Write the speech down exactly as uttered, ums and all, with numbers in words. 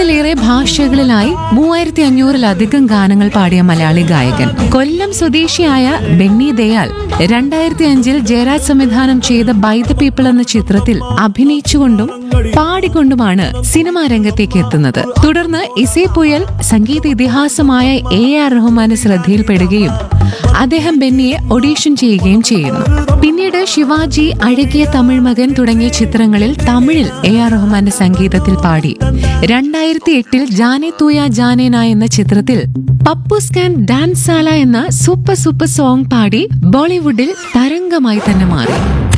അൻപതിലേറെ ഭാഷകളിലായി മൂവായിരത്തി അഞ്ഞൂറിലധികം ഗാനങ്ങൾ പാടിയ മലയാളി ഗായകൻ. കൊല്ലം സ്വദേശിയായ ബെന്നി ദയാൽ രണ്ടായിരത്തി അഞ്ചിൽ ജയരാജ് സംവിധാനം ചെയ്ത ബൈ ദ പീപ്പിൾ എന്ന ചിത്രത്തിൽ അഭിനയിച്ചുകൊണ്ടും പാടിക്കൊണ്ടുമാണ് സിനിമാ രംഗത്തേക്ക് എത്തുന്നത്. തുടർന്ന് ഇസൈ പുയൽ സംഗീത ഇതിഹാസമായ എ ആർ റഹ്മാന്റെ ശ്രദ്ധയിൽപ്പെടുകയും അദ്ദേഹം ബെന്നിയെ ഓഡീഷൻ ചെയ്യുകയും ചെയ്യുന്നു. പിന്നീട് ശിവാജി, അഴകിയ തമിഴ് മകൻ തുടങ്ങിയ ചിത്രങ്ങളിൽ തമിഴിൽ എ ആർ റഹ്മാന്റെ സംഗീതത്തിൽ പാടി. രണ്ടായിരത്തി എട്ടിൽ ജാനെ തൂയ ജാനേന എന്ന ചിത്രത്തിൽ പപ്പുസ്കാൻ ഡാൻസാല എന്ന സൂപ്പർ സൂപ്പർ സോങ് പാടി ബോളിവുഡിൽ തരംഗമായി തന്നെ മാറി.